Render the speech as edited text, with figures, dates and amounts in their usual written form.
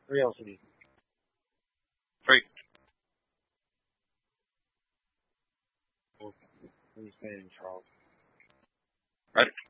Real city. 3. He's made in Charles. Ready?